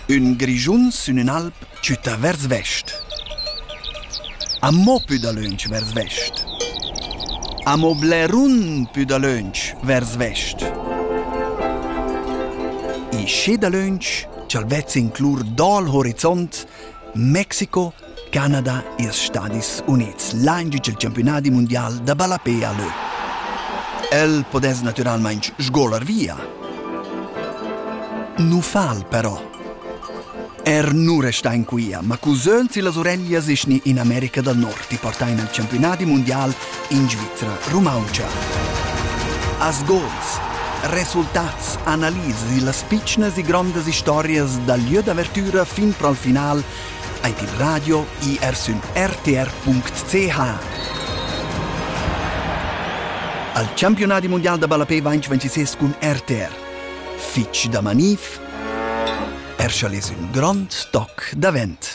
Un grigiun sün un alp ciutta vers vest. A mo pü da lunch vers vest. A mo blerun pü da lunch vers vest. I sche da lunch c'al vezza inclur dal horizont Mexico, Canada e els Stadis Units, l'any del campionati mondial da balapé a lö. El podes naturalmein sgolar via. Nu fal però. Nu resta in quia, ma cusöns e las oreglias isni in America del Nord ti portain al campionati mondial in Svizzera, Romauncia. As gols, resultats, analisi e las piccnas e grandes historias dal lieu d'avertura fin pro al final ai il radio IR rtr.ch. Al campionati mondial da balapé 2026 con RTR. Fitch da manif, erschales un grand toc da vent.